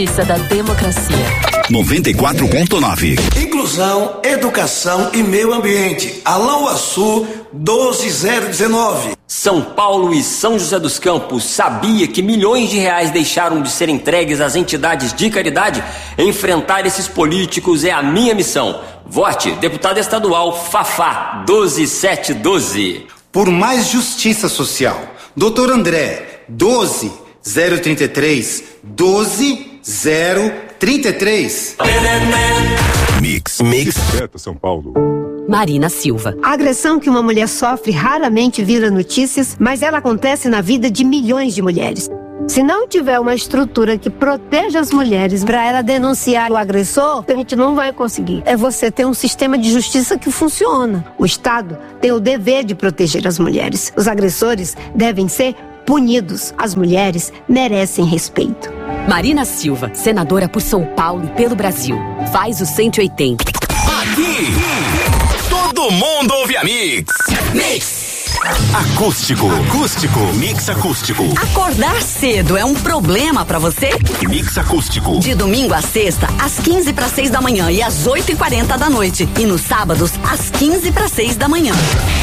Justiça da democracia. 94.9. Inclusão, educação e meio ambiente. Alão Açu 12019. São Paulo e São José dos Campos sabia que milhões de reais deixaram de ser entregues às entidades de caridade? Enfrentar esses políticos é a minha missão. Vote, deputado estadual Fafá 12712. Por mais justiça social. Dr. André 12033 12033. Mix. São Paulo. Marina Silva. A agressão que uma mulher sofre raramente vira notícias, mas ela acontece na vida de milhões de mulheres. Se não tiver uma estrutura que proteja as mulheres para ela denunciar o agressor, a gente não vai conseguir. É você ter um sistema de justiça que funciona. O Estado tem o dever de proteger as mulheres. Os agressores devem ser punidos. As mulheres merecem respeito. Marina Silva, senadora por São Paulo e pelo Brasil. Faz o 180. Aqui, todo mundo ouve a Mix. Mix. Acústico. Mix acústico. Acordar cedo é um problema pra você? Mix acústico. De domingo a sexta, às 15:45 e às 8:40 da noite. E nos sábados, às 15:45.